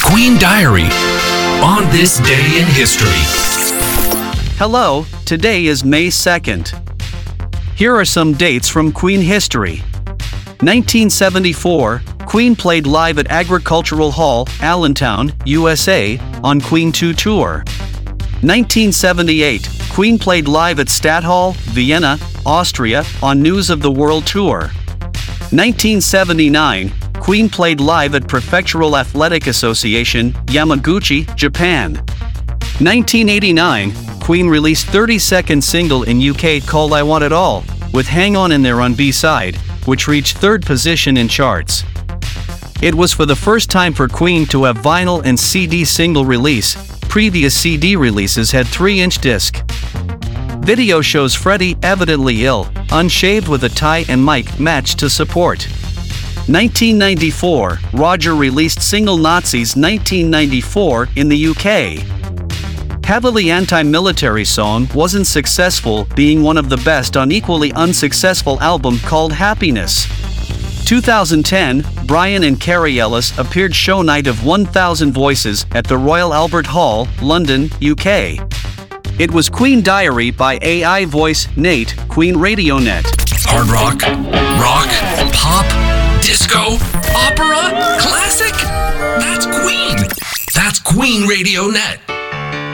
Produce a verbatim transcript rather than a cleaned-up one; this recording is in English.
Queen Diary on this day in history. Hello, today is May second. Here are some dates from Queen history. nineteen seventy-four, Queen played live at Agricultural Hall, Allentown, U S A, on Queen two Tour. nineteen seventy-eight, Queen played live at Stadthal, Vienna, Austria, on News of the World Tour. nineteen seventy-nine, Queen played live at Prefectural Athletic Association, Yamaguchi, Japan. nineteen eighty-nine, Queen released thirty-second single in U K called I Want It All, with Hang On in there on B-side, which reached third position in charts. It was for the first time for Queen to have vinyl and C D single release. Previous C D releases had three inch disc. Video shows Freddie evidently ill, unshaved with a tie and mic matched to support. nineteen ninety-four, Roger released single Nazis nineteen ninety-four in the U K. Heavily anti-military song wasn't successful, being one of the best on equally unsuccessful album called Happiness. two thousand ten, Brian and Carrie Ellis appeared show night of one thousand Voices at the Royal Albert Hall, London, U K. It was Queen Diary by A I Voice, Nate, Queen Radio Net. Hard rock, rock, pop, disco, opera, classic. That's Queen. That's Queen Radio Net.